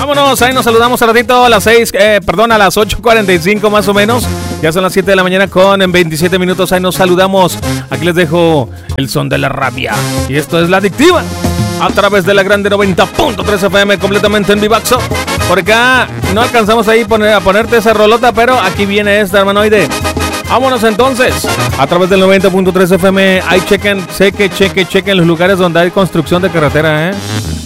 Vámonos, ahí nos saludamos al ratito a las 8:45 más o menos. Ya son las 7 de la mañana con 27 minutos. Ahí nos saludamos. Aquí les dejo el son de la rabia. Y esto es La Adictiva. A través de la grande 90.3 FM, completamente en vivaxo. Por acá no alcanzamos ahí a ponerte esa rolota, pero aquí viene esta, hermanoide. Vámonos entonces. A través del 90.3 FM, ahí chequen los lugares donde hay construcción de carretera,